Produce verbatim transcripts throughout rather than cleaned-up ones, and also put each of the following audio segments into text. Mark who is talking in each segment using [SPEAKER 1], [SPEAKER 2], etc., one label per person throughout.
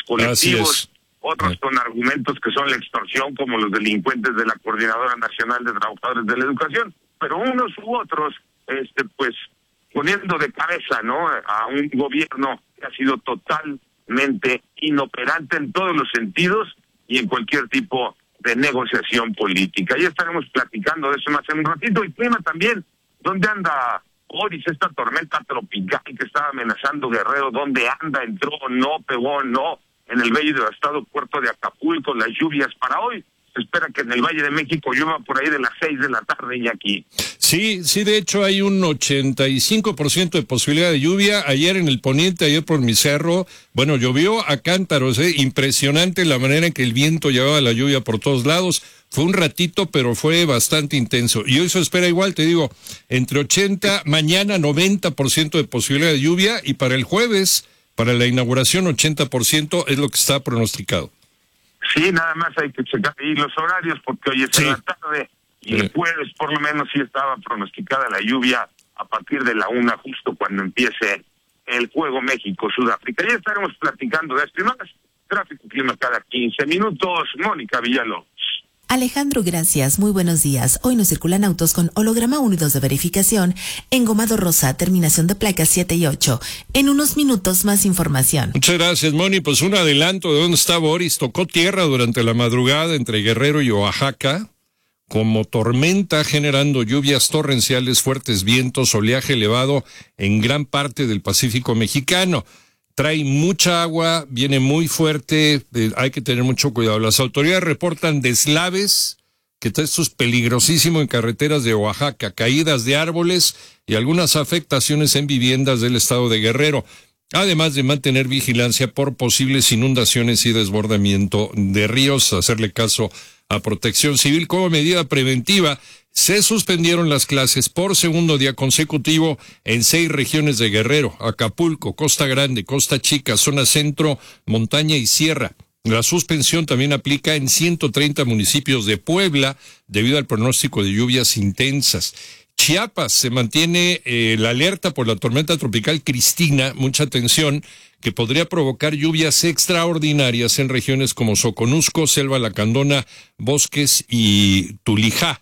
[SPEAKER 1] colectivos, otros con argumentos que son la extorsión, como los delincuentes de la Coordinadora Nacional de Trabajadores de la Educación, pero unos u otros, este, pues, poniendo de cabeza, ¿no?, a un gobierno que ha sido totalmente inoperante en todos los sentidos y en cualquier tipo de negociación política. Ya estaremos platicando de eso más en un ratito. Y clima también, ¿dónde anda Oris, esta tormenta tropical que estaba amenazando Guerrero? ¿Dónde anda? ¿Entró o no? ¿Pegó o no? En el bello y devastado puerto de Acapulco, las lluvias para hoy. Se espera que en el Valle de México llueva por ahí de las seis de la tarde y aquí.
[SPEAKER 2] Sí, sí, de hecho hay un ochenta y cinco por ciento de posibilidad de lluvia. Ayer en el poniente, ayer por mi cerro, bueno, llovió a cántaros, ¿eh? Impresionante la manera en que el viento llevaba la lluvia por todos lados. Fue un ratito, pero fue bastante intenso. Y hoy se espera igual, te digo, entre ochenta, mañana noventa por ciento de posibilidad de lluvia, y para el jueves, para la inauguración, ochenta por ciento es lo que está pronosticado.
[SPEAKER 1] Sí, nada más hay que checar ahí los horarios, porque hoy es sí. en la tarde, y sí. el jueves por lo menos sí estaba pronosticada la lluvia a partir de la una, justo cuando empiece el juego México-Sudáfrica. Ya estaremos platicando de esto y más. Tráfico y clima cada quince minutos. Mónica Villalobos.
[SPEAKER 3] Alejandro, gracias. Muy buenos días. Hoy nos circulan autos con holograma unidos de verificación, engomado rosa, terminación de placas siete y ocho. En unos minutos más información.
[SPEAKER 2] Muchas gracias, Moni. Pues un adelanto de dónde está Boris. Tocó tierra durante la madrugada entre Guerrero y Oaxaca, como tormenta, generando lluvias torrenciales, fuertes vientos, oleaje elevado en gran parte del Pacífico mexicano. Trae mucha agua, viene muy fuerte, eh, hay que tener mucho cuidado. Las autoridades reportan deslaves, que esto es peligrosísimo en carreteras de Oaxaca, caídas de árboles y algunas afectaciones en viviendas del estado de Guerrero, además de mantener vigilancia por posibles inundaciones y desbordamiento de ríos. Hacerle caso a Protección Civil. Como medida preventiva, se suspendieron las clases por segundo día consecutivo en seis regiones de Guerrero: Acapulco, Costa Grande, Costa Chica, zona centro, montaña y sierra. La suspensión también aplica en ciento treinta municipios de Puebla debido al pronóstico de lluvias intensas. Chiapas, se mantiene eh, la alerta por la tormenta tropical Cristina, mucha atención, que podría provocar lluvias extraordinarias en regiones como Soconusco, Selva Lacandona, Bosques y Tulijá.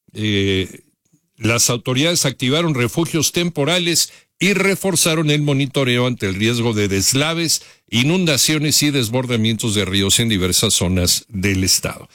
[SPEAKER 2] Eh, las autoridades activaron refugios temporales y reforzaron el monitoreo ante el riesgo de deslaves, inundaciones y desbordamientos de ríos en diversas zonas del estado.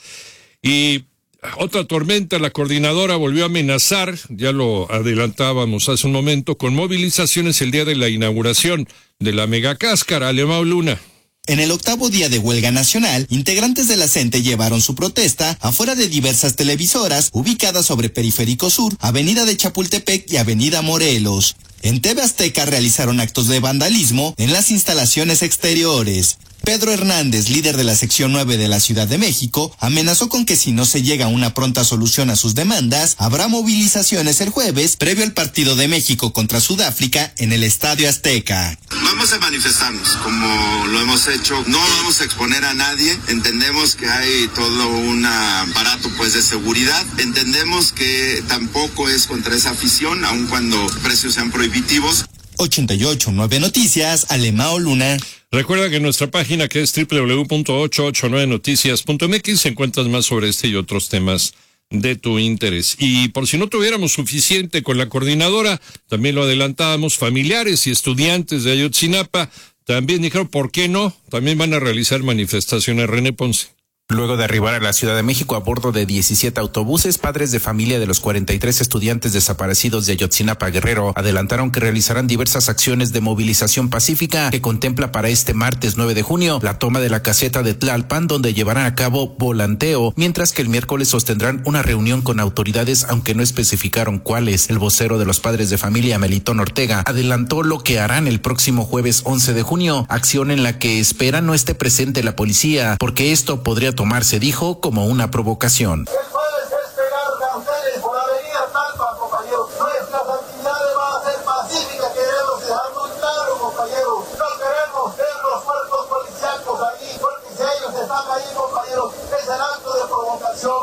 [SPEAKER 2] Y otra tormenta, la coordinadora volvió a amenazar, ya lo adelantábamos hace un momento, con movilizaciones el día de la inauguración de la megacáscara. Alemão Luna.
[SPEAKER 4] En el octavo día de huelga nacional, integrantes de la CENTE llevaron su protesta afuera de diversas televisoras ubicadas sobre Periférico Sur, Avenida de Chapultepec y Avenida Morelos. En T V Azteca realizaron actos de vandalismo en las instalaciones exteriores. Pedro Hernández, líder de la sección nueve de la Ciudad de México, amenazó con que si no se llega a una pronta solución a sus demandas, habrá movilizaciones el jueves previo al partido de México contra Sudáfrica en el Estadio Azteca.
[SPEAKER 5] Vamos a manifestarnos como lo hemos hecho, no vamos a exponer a nadie, entendemos que hay todo un aparato pues de seguridad, entendemos que tampoco es contra esa afición, aun cuando precios sean prohibitivos.
[SPEAKER 4] ochenta y ocho nueve Noticias, Alemão Luna.
[SPEAKER 2] Recuerda que en nuestra página, que es doble u doble u doble u punto ochocientos ochenta y nueve noticias punto m x, encuentras más sobre este y otros temas de tu interés. Y por si no tuviéramos suficiente con la coordinadora, también lo adelantábamos, familiares y estudiantes de Ayotzinapa también dijeron, ¿por qué no? También van a realizar manifestaciones. René Ponce.
[SPEAKER 6] Luego de arribar a la Ciudad de México a bordo de diecisiete autobuses, padres de familia de los cuarenta y tres estudiantes desaparecidos de Ayotzinapa, Guerrero, adelantaron que realizarán diversas acciones de movilización pacífica que contempla para este martes nueve de junio la toma de la caseta de Tlalpan, donde llevarán a cabo volanteo, mientras que el miércoles sostendrán una reunión con autoridades, aunque no especificaron cuáles. El vocero de los padres de familia, Melitón Ortega, adelantó lo que harán el próximo jueves once de junio, acción en la que espera no esté presente la policía, porque esto podría tomarse, dijo, como una provocación.
[SPEAKER 7] El jueves es pegarle a ustedes por avenida Tlalpan, compañeros. Nuestras actividades van a ser pacíficas, queremos dejar muy claro, compañeros. No queremos ver los cuerpos policíacos ahí, porque si ellos están ahí, compañeros, es el acto de provocación.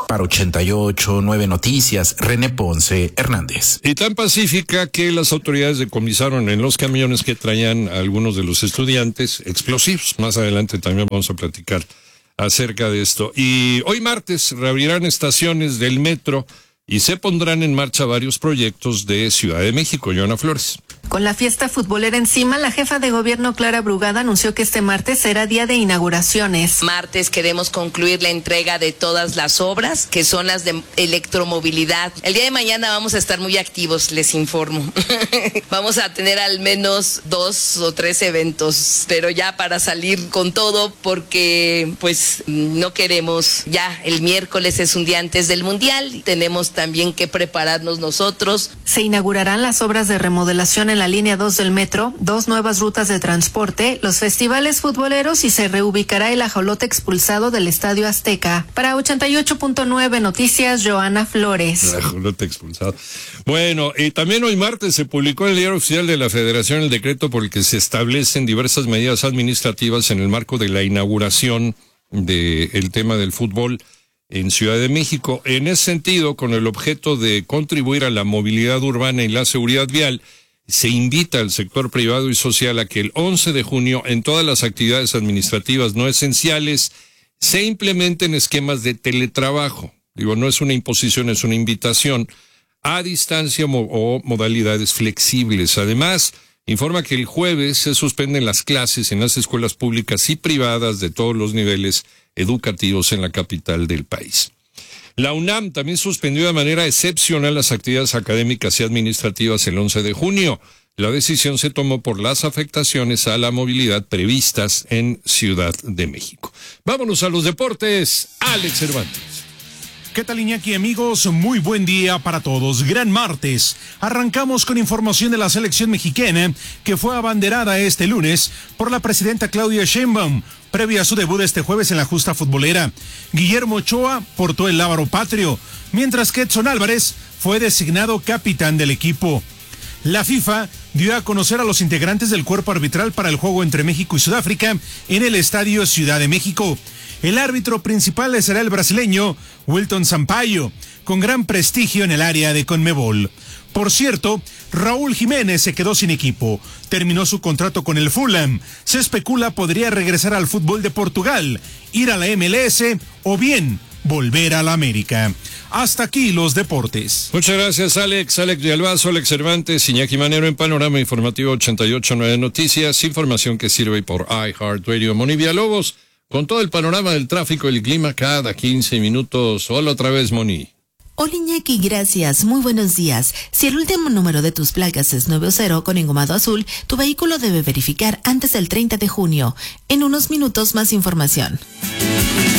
[SPEAKER 6] Para ochenta y ocho, nueve Noticias, René Ponce Hernández.
[SPEAKER 2] Y tan pacífica que las autoridades decomisaron en los camiones que traían a algunos de los estudiantes explosivos. Más adelante también vamos a platicar acerca de esto. Y hoy martes reabrirán estaciones del metro y se pondrán en marcha varios proyectos de Ciudad de México. Joana Flores.
[SPEAKER 8] Con la fiesta futbolera encima, la jefa de gobierno Clara Brugada anunció que este martes será día de inauguraciones.
[SPEAKER 9] Martes queremos concluir la entrega de todas las obras, que son las de electromovilidad. El día de mañana vamos a estar muy activos, les informo. Vamos a tener al menos dos o tres eventos, pero ya para salir con todo, porque pues no queremos, ya el miércoles es un día antes del Mundial, tenemos también que prepararnos nosotros.
[SPEAKER 8] Se inaugurarán las obras de remodelación en la línea dos del metro, dos nuevas rutas de transporte, los festivales futboleros y se reubicará el ajolote expulsado del Estadio Azteca. Para ochenta y ocho punto nueve Noticias, Joana Flores.
[SPEAKER 2] El ajolote expulsado. Bueno, y también hoy martes se publicó en el Diario Oficial de la Federación el decreto por el que se establecen diversas medidas administrativas en el marco de la inauguración del tema del fútbol en Ciudad de México. En ese sentido, con el objeto de contribuir a la movilidad urbana y la seguridad vial, se invita al sector privado y social a que el once de junio en todas las actividades administrativas no esenciales se implementen esquemas de teletrabajo. Digo, no es una imposición, es una invitación a distancia o modalidades flexibles. Además, informa que el jueves se suspenden las clases en las escuelas públicas y privadas de todos los niveles educativos en la capital del país. La UNAM también suspendió de manera excepcional las actividades académicas y administrativas el once de junio. La decisión se tomó por las afectaciones a la movilidad previstas en Ciudad de México. Vámonos a los deportes. Alex Cervantes.
[SPEAKER 10] ¿Qué tal, Iñaki, amigos? Muy buen día para todos. Gran martes. Arrancamos con información de la selección mexicana que fue abanderada este lunes por la presidenta Claudia Sheinbaum, previa a su debut este jueves en la justa futbolera. Guillermo Ochoa portó el lábaro patrio, mientras que Edson Álvarez fue designado capitán del equipo. La FIFA dio a conocer a los integrantes del cuerpo arbitral para el juego entre México y Sudáfrica en el Estadio Ciudad de México. El árbitro principal será el brasileño Wilton Sampaio, con gran prestigio en el área de Conmebol. Por cierto, Raúl Jiménez se quedó sin equipo. Terminó su contrato con el Fulham. Se especula podría regresar al fútbol de Portugal, ir a la M L S o bien volver a la América. Hasta aquí los deportes.
[SPEAKER 2] Muchas gracias, Alex. Alex Villalbazo, Alex Cervantes, Iñaki Manero en Panorama Informativo ochenta y ocho punto nueve Noticias. Información que sirve por iHeartRadio. Moni Villalobos, con todo el panorama del tráfico y el clima cada quince minutos. Hola otra vez, Moni.
[SPEAKER 3] Hola Iñaki, gracias, muy buenos días. Si el último número de tus placas es nueve cero con engomado azul, tu vehículo debe verificar antes del treinta de junio. En unos minutos más información.